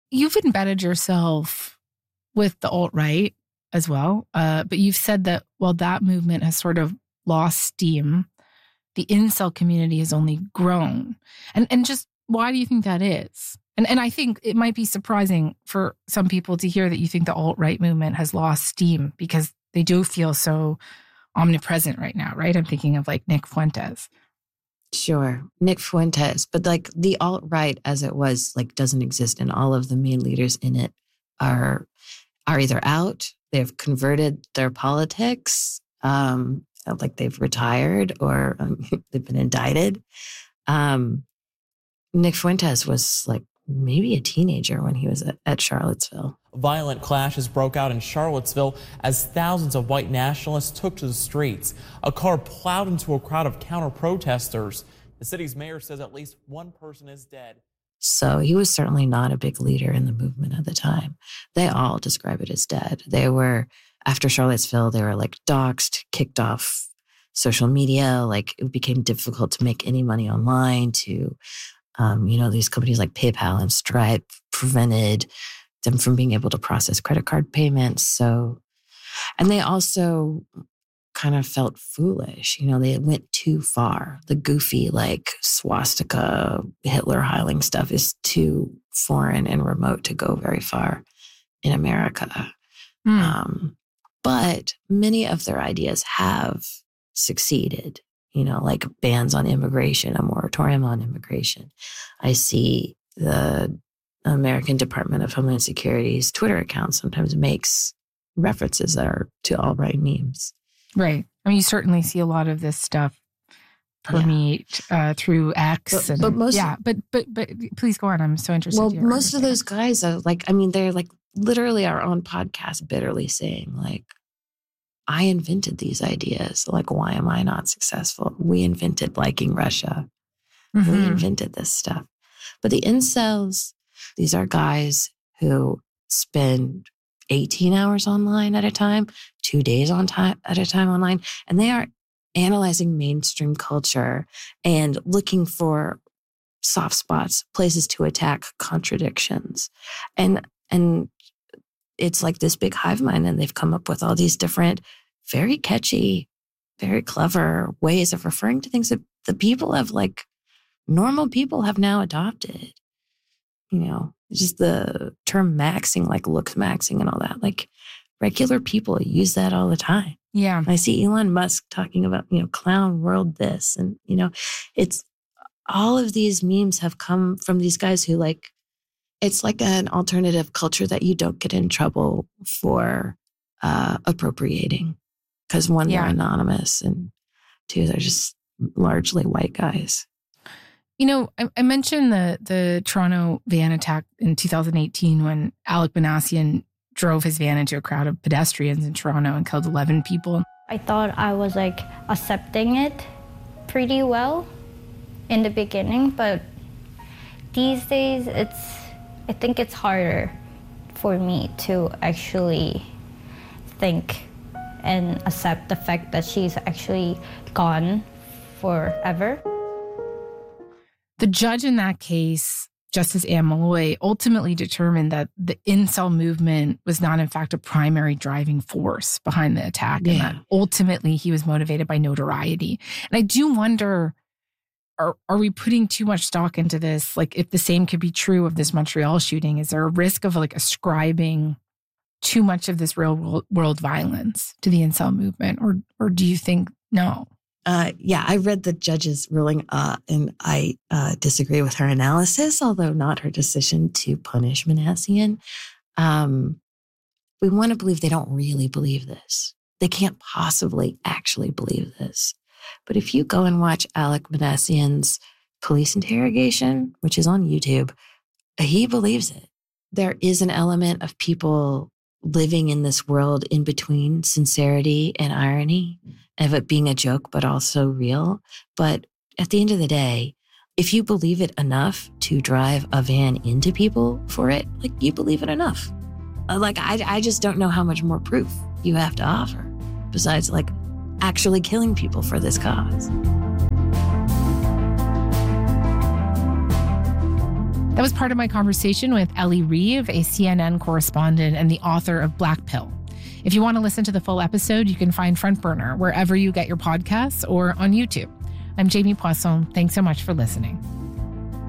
You've embedded yourself with the alt-right as well, but you've said that while that movement has sort of lost steam, the incel community has only grown. And just why do you think that is? And I think it might be surprising for some people to hear that you think the alt-right movement has lost steam because they do feel so omnipresent right now, right? I'm thinking of like Nick Fuentes. Sure. Nick Fuentes. But like the alt-right as it was, like doesn't exist. And all of the main leaders in it are either out, they've converted their politics, like they've retired or they've been indicted. Nick Fuentes was like maybe a teenager when he was at Charlottesville. Violent clashes broke out in Charlottesville as thousands of white nationalists took to the streets. A car plowed into a crowd of counter-protesters. The city's mayor says at least one person is dead. So he was certainly not a big leader in the movement at the time. They all describe it as dead. They were, after Charlottesville, they were like doxxed, kicked off social media. Like it became difficult to make any money online to, these companies like PayPal and Stripe prevented them from being able to process credit card payments. So, and they also kind of felt foolish. They went too far. The goofy, like swastika, Hitler Heiling stuff is too foreign and remote to go very far in America. But many of their ideas have succeeded, like bans on immigration, a moratorium on immigration. I see the American Department of Homeland Security's Twitter account sometimes makes references that are to alt-right memes. Right. I mean, you certainly see a lot of this stuff permeate through X. But please go on. I'm so interested. Well, most of those guys are like, they're like literally are on podcasts bitterly saying like, I invented these ideas. Like, why am I not successful? We invented liking Russia. Mm-hmm. We invented this stuff. But the incels, these are guys who spend 18 hours online at a time, 2 days at a time online, and they are analyzing mainstream culture and looking for soft spots, places to attack, contradictions. And it's like this big hive mind, and they've come up with all these different, very catchy, very clever ways of referring to things that the people have, like, normal people have now adopted. Just the term maxing, like looks maxing and all that. Like regular people use that all the time. Yeah. I see Elon Musk talking about, clown world this. And, it's all of these memes have come from these guys who it's like an alternative culture that you don't get in trouble for appropriating. Because one, they're anonymous, and two, they're just largely white guys. I mentioned the Toronto van attack in 2018 when Alec Minassian drove his van into a crowd of pedestrians in Toronto and killed 11 people. I thought I was accepting it pretty well in the beginning, but these days I think it's harder for me to actually think and accept the fact that she's actually gone forever. The judge in that case, Justice Anne Malloy, ultimately determined that the incel movement was not, in fact, a primary driving force behind the attack, and that ultimately he was motivated by notoriety. And I do wonder, are we putting too much stock into this? Like, if the same could be true of this Montreal shooting, is there a risk of ascribing too much of this real world violence to the incel movement, or do you think no? I read the judge's ruling, and I disagree with her analysis, although not her decision to punish Minassian. We want to believe they don't really believe this. They can't possibly actually believe this. But if you go and watch Alec Minassian's police interrogation, which is on YouTube, he believes it. There is an element of people living in this world in between sincerity and irony, of it being a joke, but also real. But at the end of the day, if you believe it enough to drive a van into people for it, you believe it enough. I just don't know how much more proof you have to offer besides actually killing people for this cause. That was part of my conversation with Ellie Reeve, a CNN correspondent and the author of Black Pill. If you want to listen to the full episode, you can find Front Burner wherever you get your podcasts or on YouTube. I'm Jamie Poisson. Thanks so much for listening.